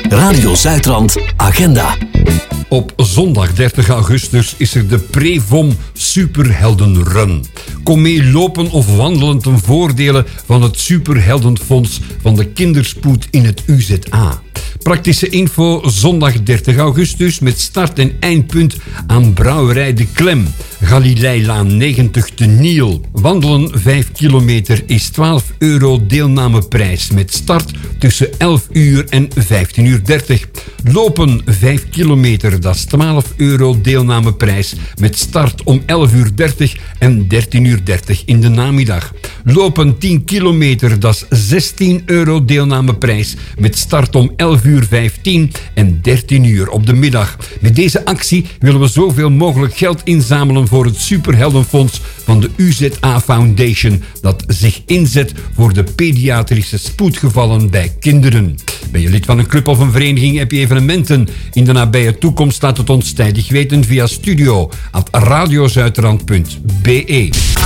Radio Zuidrand Agenda. Op zondag 30 augustus is er de Prevom Superheldenrun. Kom mee lopen of wandelen ten voordele van het Superheldenfonds van de kinderspoed in het UZA. Praktische info zondag 30 augustus met start- en eindpunt aan Brouwerij De Klem. Galileilaan 90 te Niel. Wandelen 5 kilometer is €12 deelnameprijs met start tussen 11 uur en 15:30 uur. Lopen 5 kilometer, dat is €12 deelnameprijs met start om 11:30 uur en 13:30 uur in de namiddag. Lopen 10 kilometer, dat is €16 deelnameprijs met start om 11:15 uur en 13 uur op de middag. Met deze actie willen we zoveel mogelijk geld inzamelen voor het Superheldenfonds van de UZA Foundation, dat zich inzet voor de pediatrische spoedgevallen bij kinderen. Ben je lid van een club of een vereniging, heb je evenementen in de nabije toekomst, laat het ons tijdig weten via studio@radiozuiderland.be.